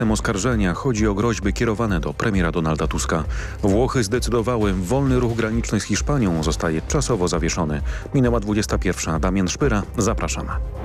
Oskarżenia chodzi o groźby kierowane do premiera Donalda Tuska. Włochy zdecydowały, wolny ruch graniczny z Hiszpanią zostaje czasowo zawieszony. Minęła 21. Damian Szpyra, zapraszam.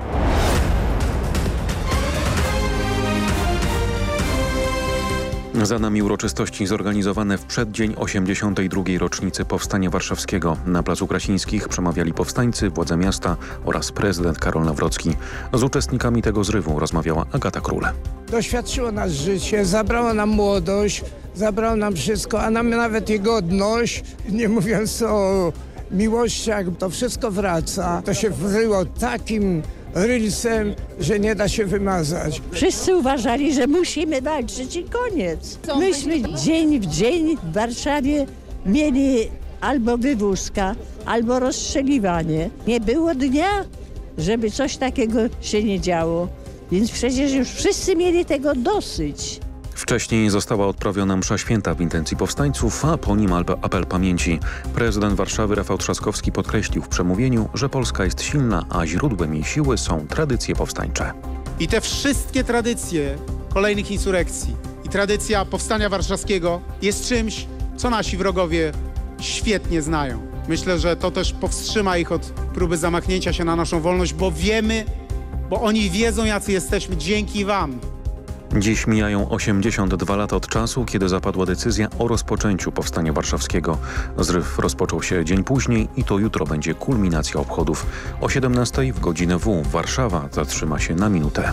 Za nami uroczystości zorganizowane w przeddzień 82. rocznicy Powstania Warszawskiego. Na Placu Krasińskich przemawiali powstańcy, władze miasta oraz prezydent Karol Nawrocki. Z uczestnikami tego zrywu rozmawiała Agata Król. Doświadczyło nas życie, zabrało nam młodość, zabrało nam wszystko, a nam nawet i godność, nie mówiąc o miłościach, to wszystko wraca. To się wryło takim rylsem, że nie da się wymazać. Wszyscy uważali, że musimy walczyć i koniec. Myśmy dzień w dzień w Warszawie mieli albo wywózka, albo rozstrzeliwanie. Nie było dnia, żeby coś takiego się nie działo. Więc przecież już wszyscy mieli tego dosyć. Wcześniej została odprawiona msza święta w intencji powstańców, a po nim apel pamięci. Prezydent Warszawy Rafał Trzaskowski podkreślił w przemówieniu, że Polska jest silna, a źródłem jej siły są tradycje powstańcze. I te wszystkie tradycje kolejnych insurekcji i tradycja Powstania Warszawskiego jest czymś, co nasi wrogowie świetnie znają. Myślę, że to też powstrzyma ich od próby zamachnięcia się na naszą wolność, bo wiemy, bo oni wiedzą, jacy jesteśmy dzięki wam. Dziś mijają 82 lata od czasu, kiedy zapadła decyzja o rozpoczęciu Powstania Warszawskiego. Zryw rozpoczął się dzień później i to jutro będzie kulminacja obchodów. O 17:00 w godzinę W Warszawa zatrzyma się na minutę.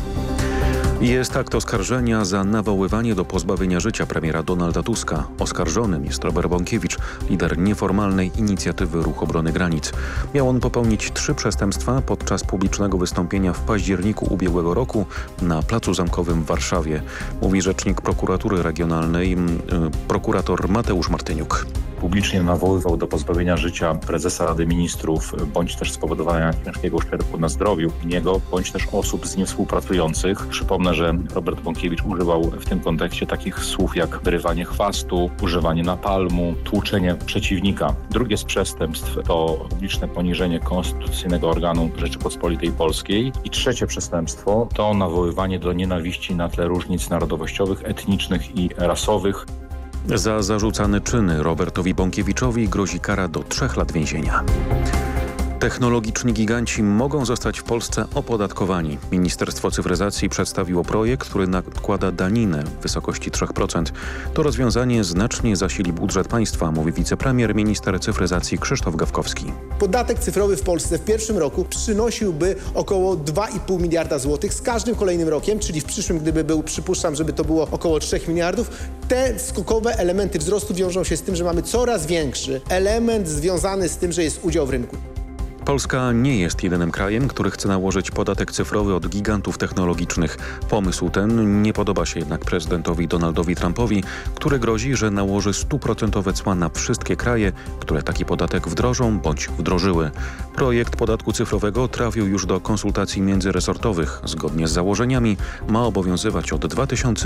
Jest akt oskarżenia za nawoływanie do pozbawienia życia premiera Donalda Tuska. Oskarżonym jest Robert Bąkiewicz, lider nieformalnej inicjatywy Ruch Obrony Granic. Miał on popełnić 3 przestępstwa podczas publicznego wystąpienia w październiku ubiegłego roku na Placu Zamkowym w Warszawie, mówi rzecznik prokuratury regionalnej, prokurator Mateusz Martyniuk. Publicznie nawoływał do pozbawienia życia prezesa Rady Ministrów, bądź też spowodowania ciężkiego uszczerbku na zdrowiu niego, bądź też osób z nim współpracujących. Przypomnę, że Robert Bąkiewicz używał w tym kontekście takich słów jak wyrywanie chwastu, używanie napalmu, tłuczenie przeciwnika. Drugie z przestępstw to publiczne poniżenie konstytucyjnego organu Rzeczypospolitej Polskiej. I trzecie przestępstwo to nawoływanie do nienawiści na tle różnic narodowościowych, etnicznych i rasowych. Za zarzucane czyny Robertowi Bąkiewiczowi grozi kara do 3 lat więzienia. Technologiczni giganci mogą zostać w Polsce opodatkowani. Ministerstwo Cyfryzacji przedstawiło projekt, który nakłada daninę w wysokości 3%. To rozwiązanie znacznie zasili budżet państwa, mówi wicepremier, minister cyfryzacji Krzysztof Gawkowski. Podatek cyfrowy w Polsce w pierwszym roku przynosiłby około 2,5 miliarda złotych z każdym kolejnym rokiem, czyli w przyszłym, gdyby był, przypuszczam, żeby to było około 3 miliardów. Te skokowe elementy wzrostu wiążą się z tym, że mamy coraz większy element związany z tym, że jest udział w rynku. Polska nie jest jedynym krajem, który chce nałożyć podatek cyfrowy od gigantów technologicznych. Pomysł ten nie podoba się jednak prezydentowi Donaldowi Trumpowi, który grozi, że nałoży 100% cła na wszystkie kraje, które taki podatek wdrożą bądź wdrożyły. Projekt podatku cyfrowego trafił już do konsultacji międzyresortowych. Zgodnie z założeniami ma obowiązywać od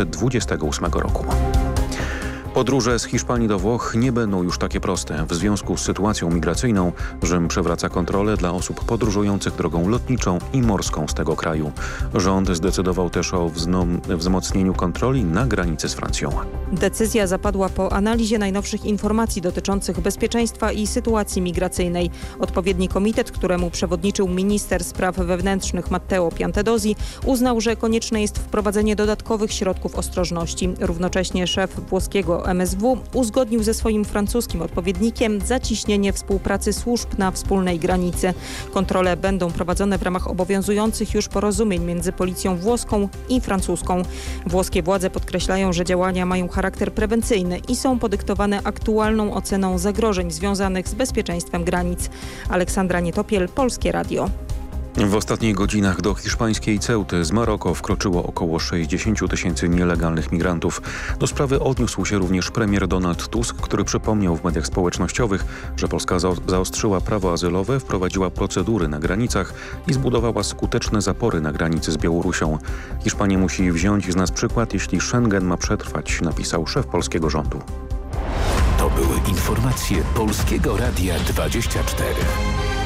2028 roku. Podróże z Hiszpanii do Włoch nie będą już takie proste. W związku z sytuacją migracyjną Rzym przywraca kontrolę dla osób podróżujących drogą lotniczą i morską z tego kraju. Rząd zdecydował też o wzmocnieniu kontroli na granicy z Francją. Decyzja zapadła po analizie najnowszych informacji dotyczących bezpieczeństwa i sytuacji migracyjnej. Odpowiedni komitet, któremu przewodniczył minister spraw wewnętrznych Matteo Piantedosi, uznał, że konieczne jest wprowadzenie dodatkowych środków ostrożności. Równocześnie szef włoskiego MSW uzgodnił ze swoim francuskim odpowiednikiem zacieśnienie współpracy służb na wspólnej granicy. Kontrole będą prowadzone w ramach obowiązujących już porozumień między policją włoską i francuską. Włoskie władze podkreślają, że działania mają charakter prewencyjny i są podyktowane aktualną oceną zagrożeń związanych z bezpieczeństwem granic. Aleksandra Nietopiel, Polskie Radio. W ostatnich godzinach do hiszpańskiej Ceuty z Maroko wkroczyło około 60 000 nielegalnych migrantów. Do sprawy odniósł się również premier Donald Tusk, który przypomniał w mediach społecznościowych, że Polska zaostrzyła prawo azylowe, wprowadziła procedury na granicach i zbudowała skuteczne zapory na granicy z Białorusią. Hiszpania musi wziąć z nas przykład, jeśli Schengen ma przetrwać, napisał szef polskiego rządu. To były informacje Polskiego Radia 24.